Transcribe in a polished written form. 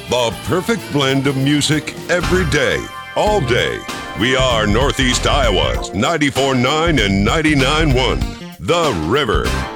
The perfect blend of music every day, all day. We are Northeast Iowa's 94.9 and 99.1. The River.